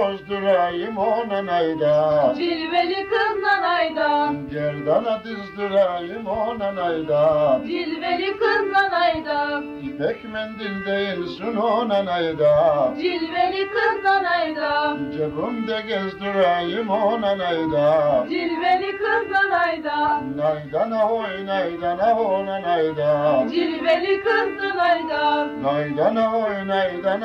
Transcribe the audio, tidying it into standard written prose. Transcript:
Bozdurayım ona nayda, Cilveli kız nanayda, gerdana dizdirayım ona nayda, cilveli kız nanayda, İpek mendil değilsin ona nayda, cilveli kız nanayda, cebimde gezdirayım ona nayda, cilveli kız nanayda, naydana hoy naydana ona nayda, cilveli kız nanayda. naydana hoy naydana.